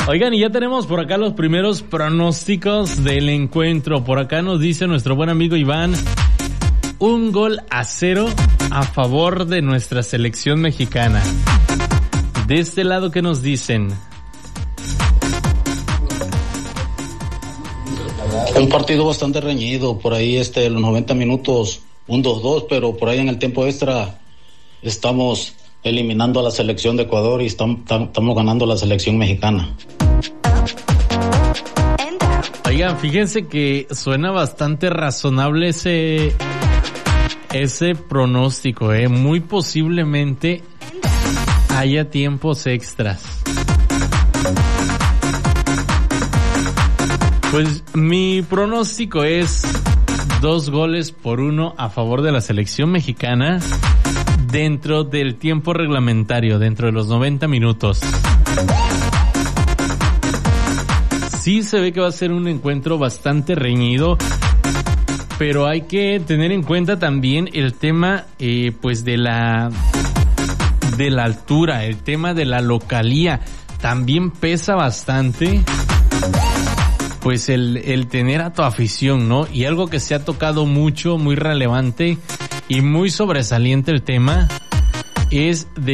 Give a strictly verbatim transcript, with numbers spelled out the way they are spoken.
Oigan, y ya tenemos por acá los primeros pronósticos del encuentro. Por acá nos dice nuestro buen amigo Iván, un gol a cero a favor de nuestra selección mexicana. De este lado, ¿qué nos dicen? Un partido bastante reñido, por ahí este, los noventa minutos, un dos dos, pero por ahí en el tiempo extra estamos eliminando a la selección de Ecuador y estamos, estamos ganando a la selección mexicana. Oigan, fíjense que suena bastante razonable ese, ese pronóstico, ¿eh? Muy posiblemente haya tiempos extras. Pues mi pronóstico es dos goles por uno a favor de la selección mexicana dentro del tiempo reglamentario, dentro de los noventa minutos. Sí se ve que va a ser un encuentro bastante reñido, pero hay que tener en cuenta también el tema eh, pues de la de la altura, el tema de la localía también pesa bastante. Pues el, el tener a tu afición, ¿no? Y algo que se ha tocado mucho, muy relevante y muy sobresaliente el tema, es de